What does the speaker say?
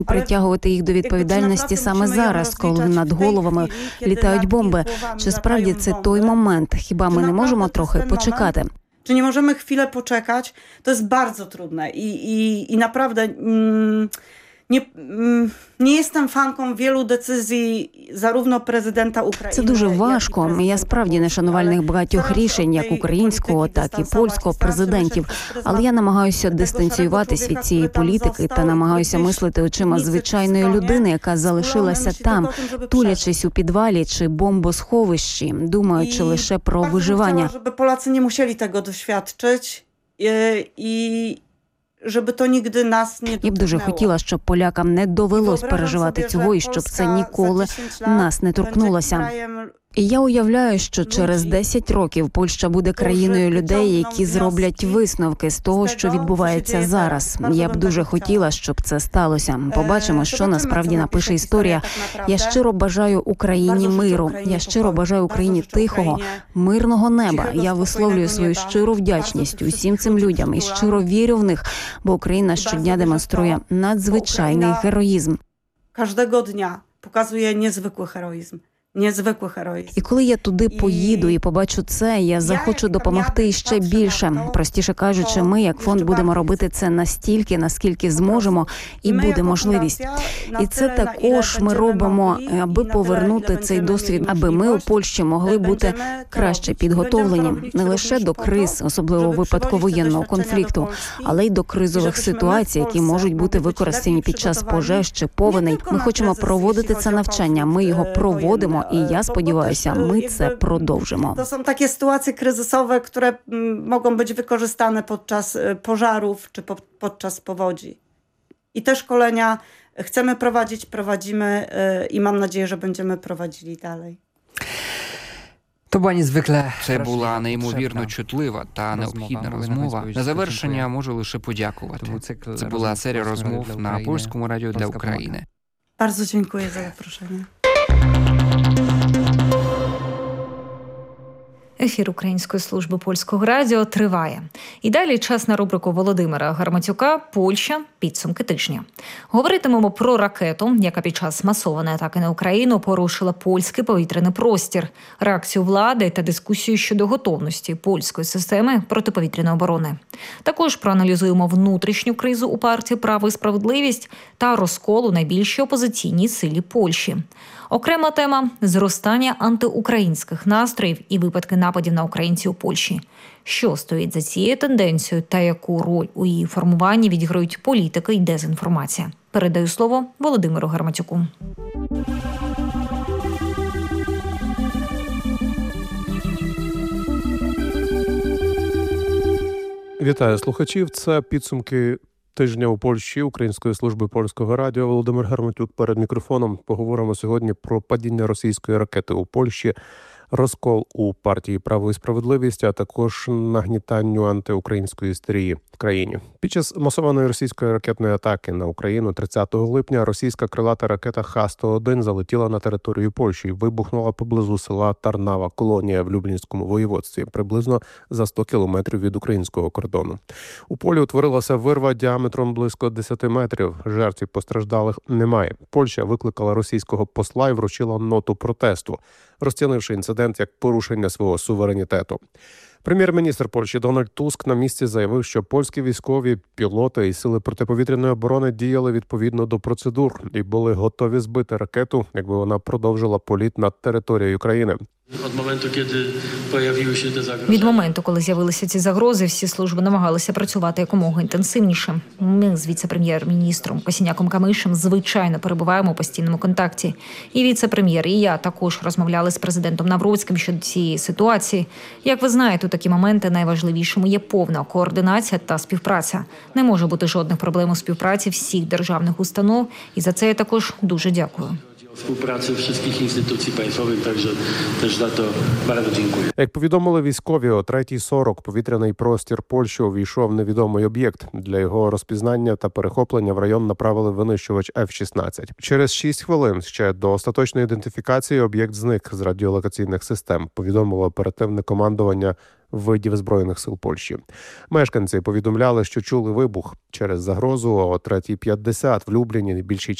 притягувати їх до відповідальності саме зараз, коли над головами літають бомби. Чи справді це той момент? Хіба ми не можемо трохи почекати? Czy nie możemy chwilę poczekać? To jest bardzo trudne i naprawdę nie jestem fanką wielu decyzji zarówno prezydenta України. Це дуже важко. Я справді не шанувальник багатьох рішень, як українського, так і польського президентів. Але я намагаюся дистанціюватись від цієї політики та намагаюся мислити очима звичайної людини, яка залишилася там, тулячись у підвалі чи бомбосховищі, думаючи лише про виживання. Щоб Polacy nie musieli tego doświadczyć i щоб то нігде нас не торкнуло. Я б дуже хотіла, щоб полякам не довелось переживати цього і щоб це ніколи нас не торкнулося. І я уявляю, що через 10 років Польща буде країною людей, які зроблять висновки з того, що відбувається зараз. Я б дуже хотіла, щоб це сталося. Побачимо, що насправді напише історія. Я щиро бажаю Україні миру. Я щиро бажаю Україні тихого, мирного неба. Я висловлюю свою щиру вдячність усім цим людям і щиро вірю в них, бо Україна щодня демонструє надзвичайний героїзм. Кожного дня показує незвиклий героїзм. І коли я туди поїду і побачу це, я захочу допомогти іще більше. Простіше кажучи, ми, як фонд, будемо робити це настільки, наскільки зможемо, і буде можливість. І це також ми робимо, аби повернути цей досвід, аби ми у Польщі могли бути краще підготовлені не лише до криз, особливо у випадку воєнного конфлікту, але й до кризових ситуацій, які можуть бути використані під час пожеж чи повеней. Ми хочемо проводити це навчання, ми його проводимо. І я сподіваюся, ми це продовжимо. To są takie sytuacje kryzysowe, które mogą być wykorzystane podczas pożarów czy podczas powodzi. I te szkolenia chcemy prowadzić, prowadzimy i mam nadzieję, że będziemy prowadzili dalej. Це була неймовірно чутлива та необхідна розмова. На завершення можу лише подякувати. Це була серія розмов на Польському радіо для України. Bardzo dziękuję za zaproszenie. Ефір Української служби Польського радіо триває. І далі час на рубрику Володимира Гарматюка «Польща. Підсумки тижня». Говоритимемо про ракету, яка під час масованої атаки на Україну порушила польський повітряний простір, реакцію влади та дискусію щодо готовності польської системи протиповітряної оборони. Також проаналізуємо внутрішню кризу у партії «Право і справедливість» та розкол у найбільшій опозиційній силі Польщі. Окрема тема – зростання антиукраїнських настроїв і випадки нападів на українців у Польщі. Що стоїть за цією тенденцією та яку роль у її формуванні відіграють політика і дезінформація? Передаю слово Володимиру Гарматюку. Вітаю слухачів. Це підсумки тижня у Польщі Української служби Польського радіо. Володимир Гарматюк перед мікрофоном. Поговоримо сьогодні про падіння російської ракети у Польщі, розкол у партії «Право і справедливість», а також нагнітанню антиукраїнської істерії в країні. Під час масованої російської ракетної атаки на Україну 30 липня російська крилата ракета Х-101 залетіла на територію Польщі і вибухнула поблизу села Тарнава Колонія в Люблінському воєводстві, приблизно за 100 кілометрів від українського кордону. У полі утворилася вирва діаметром близько 10 метрів. Жертв і постраждалих немає. Польща викликала російського посла і вручила ноту протесту, розцінивши інцидент як порушення свого суверенітету. Прем'єр-міністр Польщі Дональд Туск на місці заявив, що польські військові, пілоти і сили протиповітряної оборони діяли відповідно до процедур і були готові збити ракету, якби вона продовжила політ над територією країни. Від моменту, коли з'явилися ці загрози, всі служби намагалися працювати якомога інтенсивніше. Ми з віце-прем'єр-міністром Косіняком-Камишем, звичайно, перебуваємо у постійному контакті. І віце-прем'єр, і я також розмовляли з президентом Навроцьким щодо цієї ситуації. Як ви знаєте, у такі моменти найважливішим є повна координація та співпраця. Не може бути жодних проблем у співпраці всіх державних установ, і за це я також дуже дякую. Współpracy wszystkich instytucji państwowych, także też za to bardzo dziękuję. Як повідомили військові, о 3:40 повітряний простір Польщі увійшов невідомий об'єкт. Для його розпізнання та перехоплення в район направили винищувач F-16. Через 6 хвилин ще до остаточної ідентифікації об'єкт зник з радіолокаційних систем, повідомило оперативне командування видів Збройних сил Польщі. Мешканці повідомляли, що чули вибух. Через загрозу о 3:50 в Любліні більшій